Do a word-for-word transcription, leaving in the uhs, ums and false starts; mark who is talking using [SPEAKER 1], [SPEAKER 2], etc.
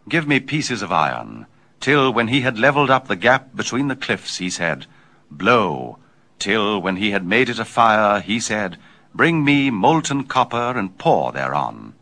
[SPEAKER 1] give me pieces of iron, till when he had levelled up the gap between the cliffs, he said, blow, till when he had made it a fire, he said, bring me molten copper and pour thereon.